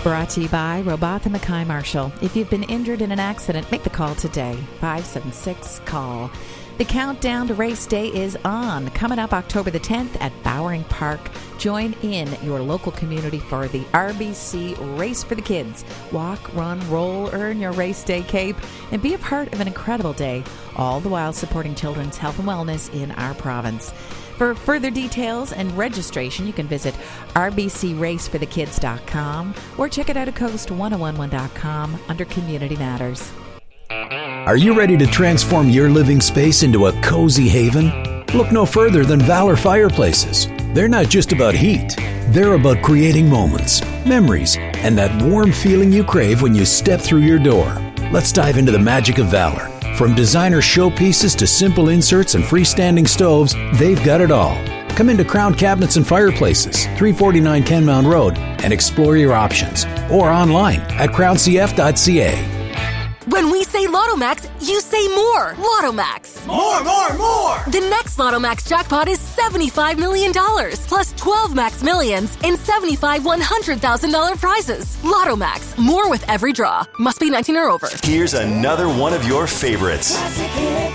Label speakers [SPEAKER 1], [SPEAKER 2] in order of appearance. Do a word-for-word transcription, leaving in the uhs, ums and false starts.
[SPEAKER 1] Brought to you by Roboth and Mackay Marshall. If you've been injured in an accident, make the call today. five seven six, call. The countdown to race day is on. Coming up October the tenth at Bowering Park. Join in your local community for the R B C Race for the Kids. Walk, run, roll, earn your race day cape, and be a part of an incredible day, all the while supporting children's health and wellness in our province. For further details and registration, you can visit r b c race for the kids dot com or check it out at coast ten eleven dot com under Community Matters.
[SPEAKER 2] Are you ready to transform your living space into a cozy haven? Look no further than Valor Fireplaces. They're not just about heat. They're about creating moments, memories, and that warm feeling you crave when you step through your door. Let's dive into the magic of Valor. From designer showpieces to simple inserts and freestanding stoves, they've got it all. Come into Crown Cabinets and Fireplaces, three forty-nine Kenmount Road, and explore your options. Or online at crown c f dot c a.
[SPEAKER 3] When we say Lotto-Max, you say more. Lotto-Max.
[SPEAKER 4] More, more, more.
[SPEAKER 3] The next Lotto-Max jackpot is seventy-five million dollars, plus twelve Max Millions and seventy-five one hundred thousand dollars prizes. Lotto-Max. More with every draw. Must be nineteen or over.
[SPEAKER 5] Here's another one of your favorites.
[SPEAKER 4] Classic hits.